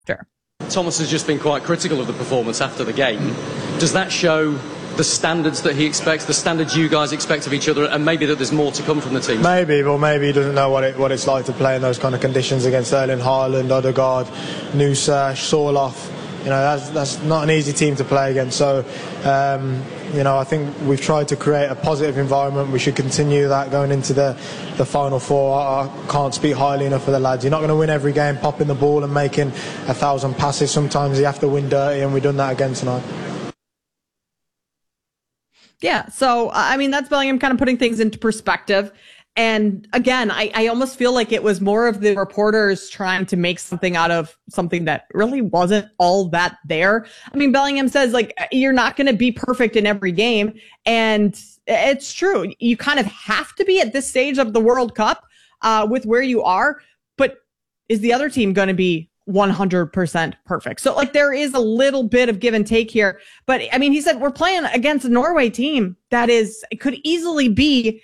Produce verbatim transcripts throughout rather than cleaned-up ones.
Sure. Thomas has just been quite critical of the performance after the game. Does that show the standards that he expects, the standards you guys expect of each other, and maybe that there's more to come from the team? Maybe, but maybe he doesn't know what it what it's like to play in those kind of conditions against Erling Haaland, Odegaard, Nusa, Sorloth. You know, that's that's not an easy team to play against. So, um, you know, I think we've tried to create a positive environment. We should continue that going into the, the Final Four. I, I can't speak highly enough for the lads. You're not going to win every game popping the ball and making a thousand passes. Sometimes you have to win dirty, and we've done that again tonight. Yeah, so, I mean, that's Bellingham kind of putting things into perspective. And again, I, I almost feel like it was more of the reporters trying to make something out of something that really wasn't all that there. I mean, Bellingham says, like, you're not going to be perfect in every game. And it's true. You kind of have to be at this stage of the World Cup uh, with where you are. But is the other team going to be one hundred percent perfect? So, like, there is a little bit of give and take here. But, I mean, he said we're playing against a Norway team that is could easily be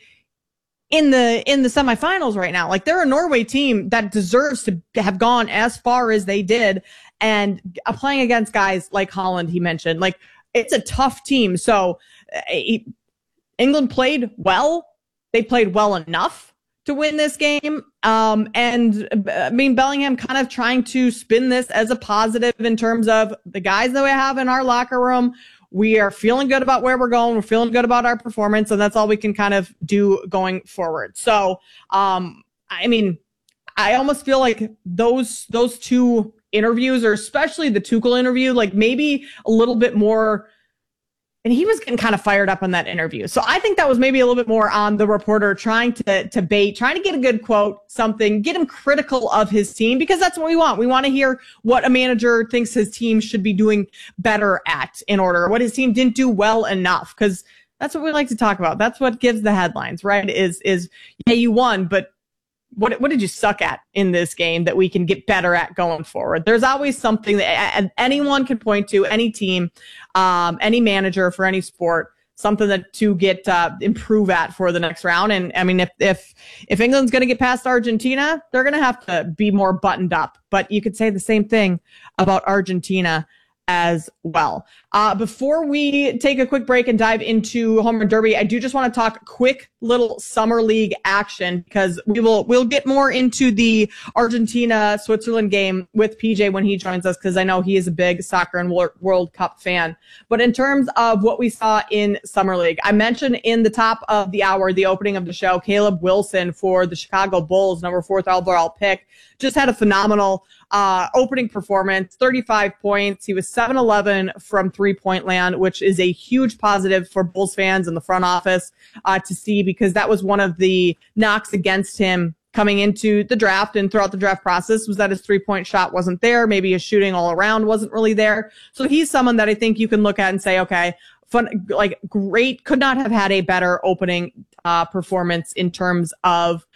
in the in the semifinals right now. Like, they're a Norway team that deserves to have gone as far as they did, and uh, playing against guys like Haaland, he mentioned, like, it's a tough team. So uh, he, England played well. They played well enough to win this game. Um, and I mean, Bellingham kind of trying to spin this as a positive in terms of the guys that we have in our locker room. We are feeling good about where we're going. We're feeling good about our performance, and that's all we can kind of do going forward. So, um, I mean, I almost feel like those those two interviews, or especially the Tuchel interview, like maybe a little bit more. And he was getting kind of fired up on that interview. So I think that was maybe a little bit more on the reporter trying to, to bait, trying to get a good quote, something, get him critical of his team, because that's what we want. We want to hear what a manager thinks his team should be doing better at in order, what his team didn't do well enough, because that's what we like to talk about. That's what gives the headlines, right? Is, is, yeah, you won, but What what did you suck at in this game that we can get better at going forward? There's always something that anyone can point to, any team, um, any manager for any sport, something that to get uh, improve at for the next round. And I mean, if if if England's going to get past Argentina, they're going to have to be more buttoned up. But you could say the same thing about Argentina as well. Uh, before we take a quick break and dive into Home Run Derby, I do just want to talk quick little summer league action, because we will we'll get more into the Argentina Switzerland game with P J when he joins us, because I know he is a big soccer and World Cup fan. But in terms of what we saw in summer league, I mentioned in the top of the hour, the opening of the show, Caleb Wilson for the Chicago Bulls, number fourth overall pick, just had a phenomenal uh opening performance, thirty-five points. He was seven eleven from three-point land, which is a huge positive for Bulls fans in the front office uh to see, because that was one of the knocks against him coming into the draft and throughout the draft process, was that his three-point shot wasn't there. Maybe his shooting all around wasn't really there. So he's someone that I think you can look at and say, okay, fun, like, great, could not have had a better opening uh performance in terms of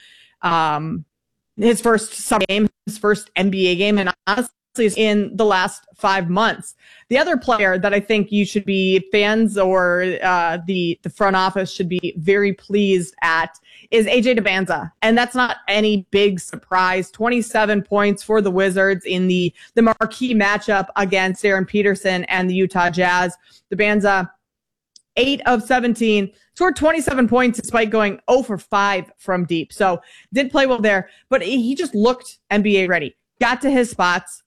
um his first summer game, his first N B A game, and honestly is in the last five months. The other player that I think you should be fans, or uh, the, the front office should be very pleased at, is A J Dybantsa. And that's not any big surprise. twenty-seven points for the Wizards in the, the marquee matchup against Aaron Peterson and the Utah Jazz. Dybantsa, eight of seventeen, scored twenty-seven points despite going zero for five from deep. So did play well there, but he just looked N B A ready. Got to his spots,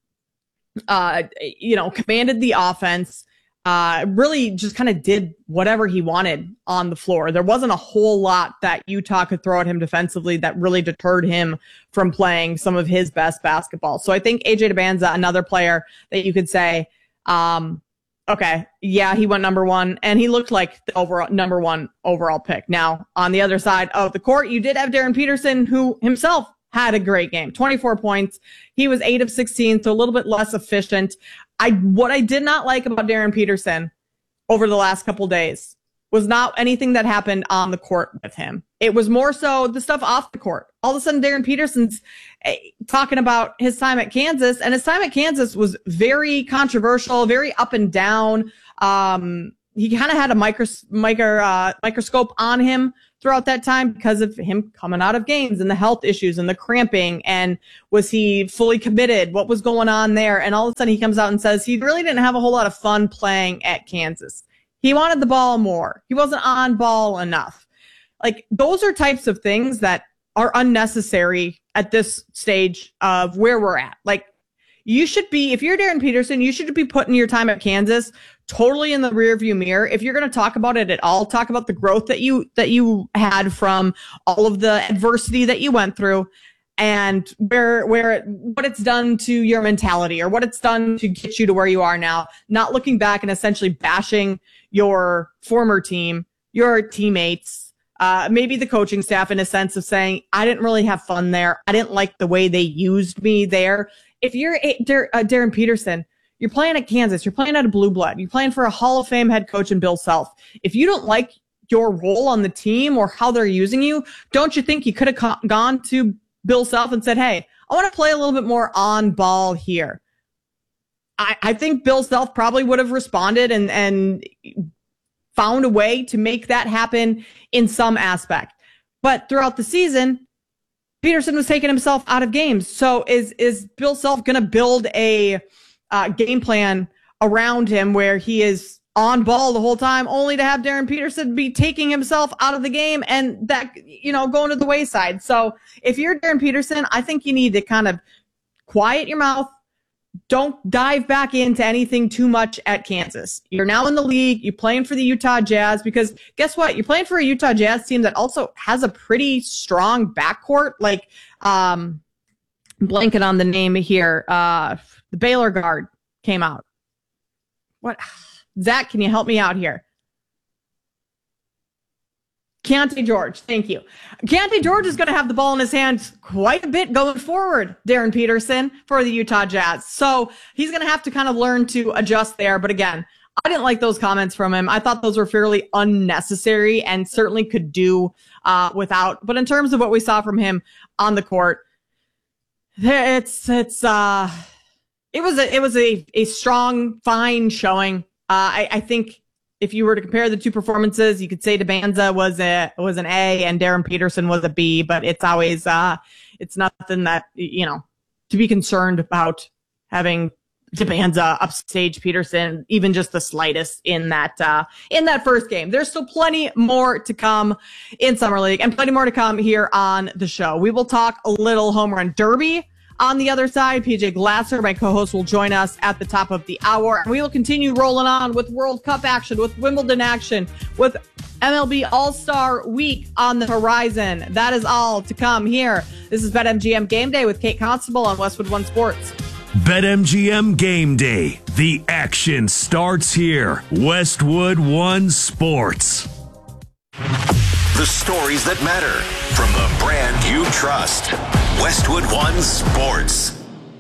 uh, you know, commanded the offense, uh, really just kind of did whatever he wanted on the floor. There wasn't a whole lot that Utah could throw at him defensively that really deterred him from playing some of his best basketball. So I think A J Dybantsa, another player that you could say, um, okay, yeah, he went number one, and he looked like the overall number one overall pick. Now, on the other side of the court, you did have Darren Peterson, who himself had a great game, twenty-four points. He was eight of sixteen, so a little bit less efficient. I what I did not like about Darren Peterson over the last couple days was not anything that happened on the court with him. It was more so the stuff off the court. All of a sudden, Darren Peterson's eh, talking about his time at Kansas, and his time at Kansas was very controversial, very up and down. Um, he kind of had a micros- micro, uh, microscope on him throughout that time because of him coming out of games and the health issues and the cramping? And was he fully committed? What was going on there? And all of a sudden he comes out and says he really didn't have a whole lot of fun playing at Kansas. He wanted the ball more. He wasn't on ball enough. Like, those are types of things that are unnecessary at this stage of where we're at. Like, you should be, if you're Darren Peterson, you should be putting your time at Kansas totally in the rearview mirror. If you're going to talk about it at all, talk about the growth that you, that you had from all of the adversity that you went through and where, where, it, what it's done to your mentality or what it's done to get you to where you are now, not looking back and essentially bashing your former team, your teammates, Uh, maybe the coaching staff, in a sense of saying, I didn't really have fun there. I didn't like the way they used me there. If you're a, Dar- uh, Darren Peterson, you're playing at Kansas, you're playing at a Blue Blood, you're playing for a Hall of Fame head coach in Bill Self. If you don't like your role on the team or how they're using you, don't you think you could have co- gone to Bill Self and said, hey, I want to play a little bit more on ball here? I, I think Bill Self probably would have responded and, and found a way to make that happen in some aspect. But throughout the season, Peterson was taking himself out of games. So is is Bill Self going to build a uh, game plan around him where he is on ball the whole time, only to have Darren Peterson be taking himself out of the game and that, you know, going to the wayside? So if you're Darren Peterson, I think you need to kind of quiet your mouth. Don't dive back into anything too much at Kansas. You're now in the league. You're playing for the Utah Jazz because guess what? You're playing for a Utah Jazz team that also has a pretty strong backcourt. Like, um, blanking on the name here. Uh, the Baylor guard came out. What? Zach, can you help me out here? Keontae George, thank you. Keontae George is going to have the ball in his hands quite a bit going forward, Darren Peterson, for the Utah Jazz. So he's going to have to kind of learn to adjust there. But again, I didn't like those comments from him. I thought those were fairly unnecessary and certainly could do uh, without. But in terms of what we saw from him on the court, it's it's uh, it was a, it was a a strong, fine showing. Uh, I, I think. If you were to compare the two performances, you could say DeBanza was a was an A and Darren Peterson was a B, but it's always uh it's nothing that, you know, to be concerned about having DeBanza upstage Peterson, even just the slightest in that uh in that first game. There's still plenty more to come in Summer League and plenty more to come here on the show. We will talk a little home run derby. On the other side, P J Glasser, my co-host, will join us at the top of the hour. And we will continue rolling on with World Cup action, with Wimbledon action, with M L B All-Star Week on the horizon. That is all to come here. This is BetMGM Game Day with Kate Constable on Westwood One Sports. BetMGM Game Day. The action starts here. Westwood One Sports. The stories that matter from the brand you trust. Westwood One Sports.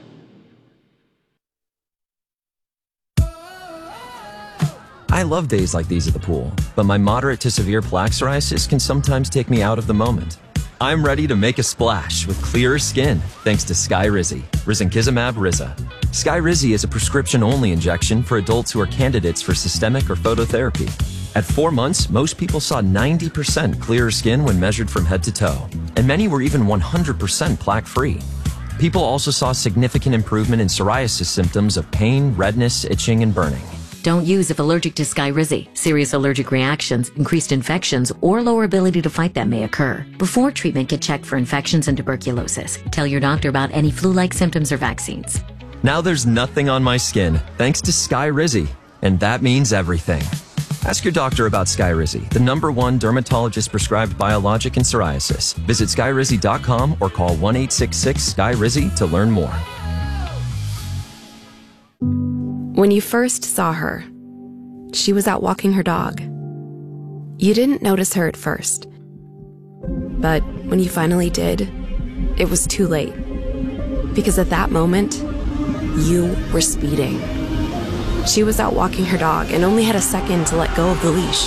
I love days like these at the pool, but my moderate to severe plaque psoriasis can sometimes take me out of the moment. I'm ready to make a splash with clearer skin thanks to Skyrizi, risankizumab Riza. Skyrizi is a prescription-only injection for adults who are candidates for systemic or phototherapy. At four months, most people saw ninety percent clearer skin when measured from head to toe, and many were even one hundred percent plaque-free. People also saw significant improvement in psoriasis symptoms of pain, redness, itching, and burning. Don't use if allergic to Skyrizi. Serious allergic reactions, increased infections, or lower ability to fight them may occur. Before treatment, get checked for infections and tuberculosis. Tell your doctor about any flu-like symptoms or vaccines. Now there's nothing on my skin thanks to Skyrizi, and that means everything. Ask your doctor about Skyrizi, the number one dermatologist-prescribed biologic in psoriasis. Visit skyrizi dot com or call one eight six six Skyrizi to learn more. When you first saw her, she was out walking her dog. You didn't notice her at first. But when you finally did, it was too late. Because at that moment, you were speeding. She was out walking her dog and only had a second to let go of the leash.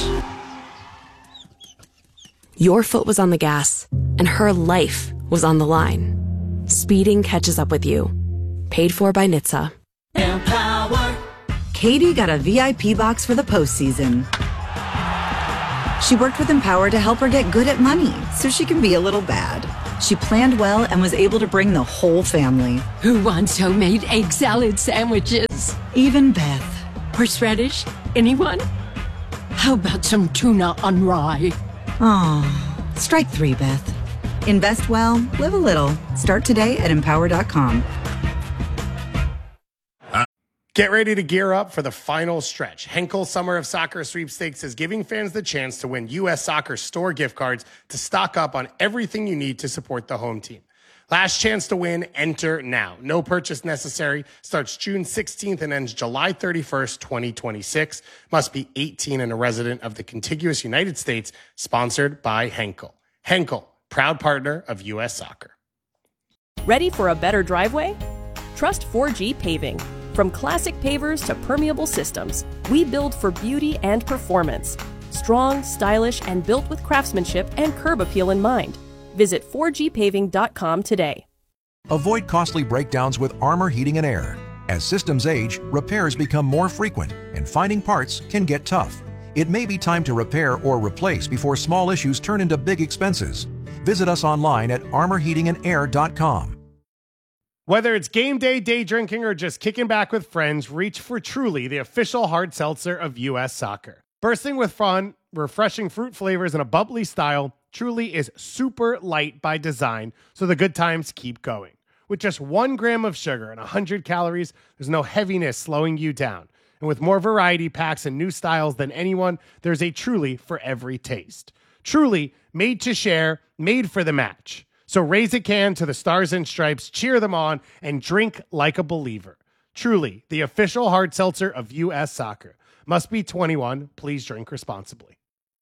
Your foot was on the gas, and her life was on the line. Speeding catches up with you. Paid for by N H T S A. Empower. Katie got a V I P box for the postseason. She worked with Empower to help her get good at money so she can be a little bad. She planned well and was able to bring the whole family. Who wants homemade egg salad sandwiches? Even Beth. Horseradish? Anyone? How about some tuna on rye? Oh, strike three, Beth. Invest well, live a little. Start today at empower dot com. Get ready to gear up for the final stretch. Henkel Summer of Soccer Sweepstakes is giving fans the chance to win U S Soccer store gift cards to stock up on everything you need to support the home team. Last chance to win, enter now. No purchase necessary. Starts June sixteenth and ends July thirty-first, twenty twenty-six. Must be eighteen and a resident of the contiguous United States. Sponsored by Henkel. Henkel, proud partner of U S Soccer. Ready for a better driveway? Trust four G Paving. From classic pavers to permeable systems, we build for beauty and performance. Strong, stylish, and built with craftsmanship and curb appeal in mind. Visit four G paving dot com today. Avoid costly breakdowns with Armor Heating and Air. As systems age, repairs become more frequent, and finding parts can get tough. It may be time to repair or replace before small issues turn into big expenses. Visit us online at armor heating and air dot com. Whether it's game day, day drinking, or just kicking back with friends, reach for Truly, the official hard seltzer of U S Soccer. Bursting with fun, refreshing fruit flavors, and a bubbly style, Truly is super light by design, so the good times keep going. With just one gram of sugar and one hundred calories, there's no heaviness slowing you down. And with more variety packs and new styles than anyone, there's a Truly for every taste. Truly, made to share, made for the match. So raise a can to the Stars and Stripes, cheer them on, and drink like a believer. Truly, the official hard seltzer of U S Soccer. Must be twenty-one. Please drink responsibly.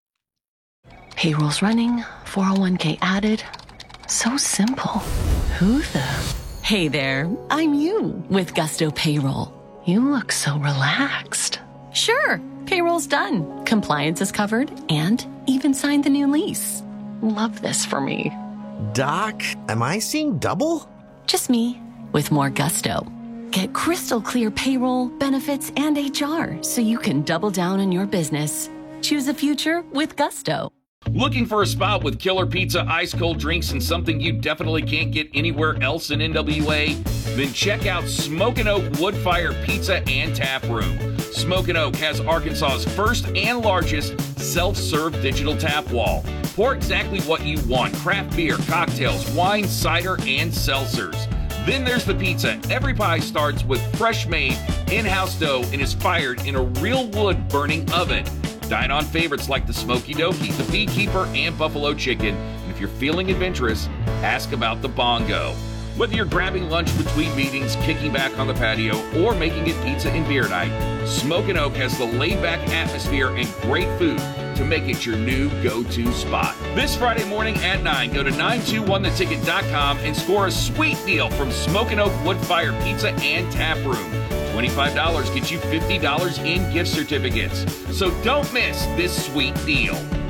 Payroll's running, four oh one k added. So simple. Who the? Hey there, I'm you with Gusto Payroll. You look so relaxed. Sure, payroll's done. Compliance is covered and even signed the new lease. Love this for me. Doc, am I seeing double? Just me, with more gusto. Get crystal clear payroll, benefits, and H R so you can double down on your business. Choose a future with gusto. Looking for a spot with killer pizza, ice cold drinks, and something you definitely can't get anywhere else in N W A? Then check out Smokin' Oak Wood Fire Pizza and Tap Room. Smokin' Oak has Arkansas's first and largest self-serve digital tap wall. Pour exactly what you want: craft beer, cocktails, wine, cider, and seltzers. Then there's the pizza. Every pie starts with fresh-made, in-house dough and is fired in a real wood-burning oven. Dine on favorites like the Smoky Dokie, the Beekeeper, and Buffalo Chicken. And if you're feeling adventurous, ask about the Bongo. Whether you're grabbing lunch between meetings, kicking back on the patio, or making it pizza and beer night, Smokin' Oak has the laid-back atmosphere and great food to make it your new go-to spot. This Friday morning at nine, go to nine two one the ticket dot com and score a sweet deal from Smokin' Oak Wood Fire Pizza and Tap Room. twenty-five dollars gets you fifty dollars in gift certificates. So don't miss this sweet deal.